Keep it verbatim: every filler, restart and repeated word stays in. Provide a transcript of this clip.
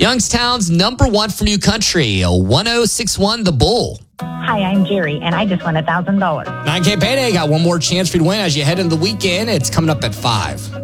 Youngstown's number one for New Country, one oh six one The Bull. Hi, I'm Jerry, and I just won one thousand dollars. nine K Payday got one more chance for you to win as you head into the weekend. It's coming up at five.